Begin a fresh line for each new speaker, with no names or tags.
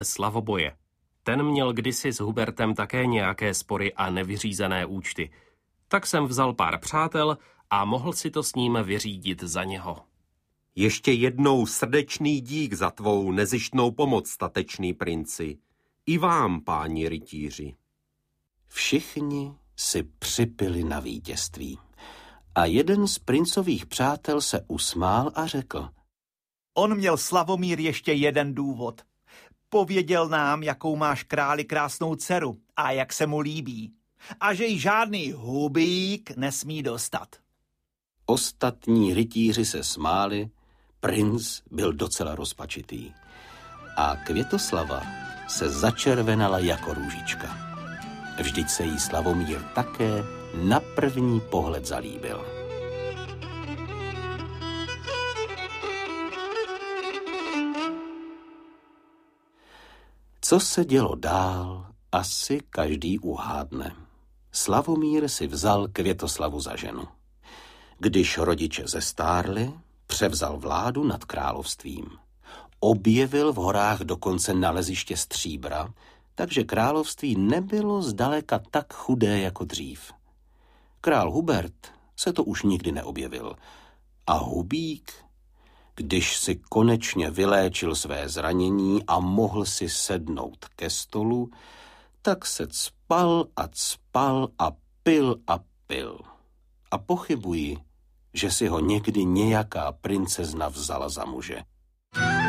Slavoboje. Ten měl kdysi s Hubertem také nějaké spory a nevyřízené účty. Tak jsem vzal pár přátel a mohl si to s ním vyřídit za něho.
Ještě jednou srdečný dík za tvou nezištnou pomoc, statečný princi. I vám, páni rytíři.
Všichni si připili na vítězství. A jeden z princových přátel se usmál a řekl:
On měl Slavomír ještě jeden důvod. Pověděl nám, jakou máš králi krásnou dceru a jak se mu líbí. A že jí žádný hubík nesmí dostat.
Ostatní rytíři se smáli, princ byl docela rozpačitý. A Květoslava se začervenala jako růžička. Vždyť se jí Slavomír také na první pohled zalíbil. Co se dělo dál, asi každý uhádne. Slavomír si vzal Květoslavu za ženu. Když rodiče zestárli, převzal vládu nad královstvím. Objevil v horách dokonce naleziště stříbra, takže království nebylo zdaleka tak chudé jako dřív. Král Hubert se to už nikdy neobjevil. A Hubík, když si konečně vyléčil své zranění a mohl si sednout ke stolu, tak se cpal a pil a pil. A pochybuji, že si ho někdy nějaká princezna vzala za muže.